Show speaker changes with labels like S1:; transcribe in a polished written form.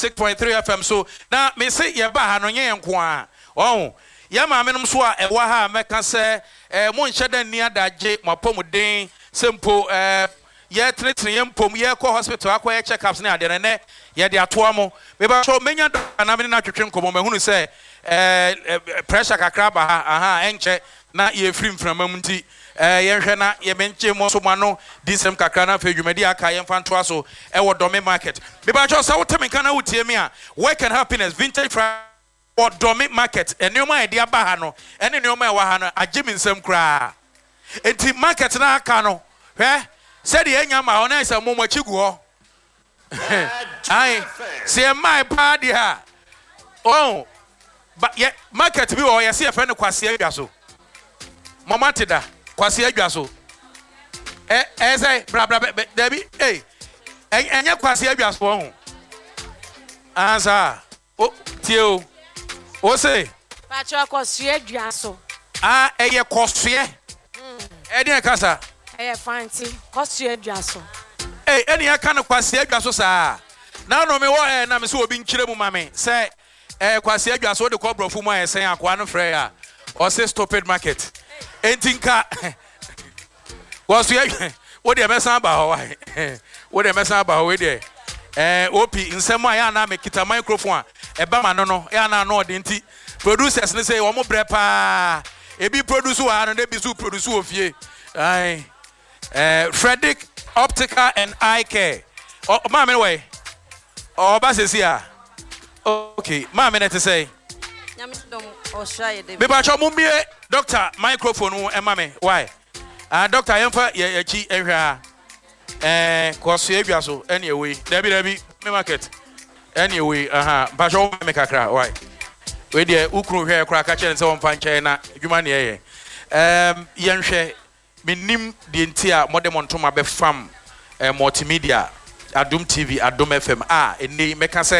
S1: 6.3 FM so na me say ye ba ha no nye nko a oh ye ma menom so a ewa ha meka se mo nhye da ni adagye mapomuden sempo ye tretre ye mpom ye ko hospital akwa check ups na ade ne ye de atoa mo me ba so menya na me na twetwe nkomo mahunu se pressure kakra ba ha aha enche na ye free mframa munti ye hwe na ye menche mo so mano disem kakra na fa dwumadi aka ye mfa ntoa so e wo dome market me ba so wotem kan na wotie me a work and happiness vintage or dome market enoma e dia ba ha no ene enoma e wa ha no agye me nsem kra enti market na aka no hwe said the enya ma ona isa mo machi gu ho ai se mai pa di ha oh but ye market bi o ye se fe ne kwase adwa so mama teda kwase adwa so say bra debi enya kwase adwa so ho ansa o tie o say
S2: pacho kwase adwa so
S1: eye kwase dey kasa
S2: fancy kwase adwa so
S1: any aka no kwase adwa so saa na no me wo na me so obi nkire mu mame say kwase adwa so de ko brofu mu ayesen akwa no frɛ ya o say stupid market entinka waso ya wo de mesan ba ho wai wo de mesan ba ho we de opi nsɛm a ya na me kita microphone a eba ma no ya na no de nti producers ne say wo mo bre pa ebi produce wa no de bi so produce ofie ai Frederick Optical and Eye Care. Oh, mama, way. Oh, Basia. Okay, mama, let us say. Bibacho Mumbi, doctor, microphone, and mammy. Why? Doctor, Emfa, ye chi, Cossia, so anyway, Debbie, market. Anyway, Bajo make a cry. Why? With the Ukru hair crack, and so on, Panchana, Humania. Yanshe. Minim the entire modern montoma be fam multimedia Adum TV Adum FM eni meka say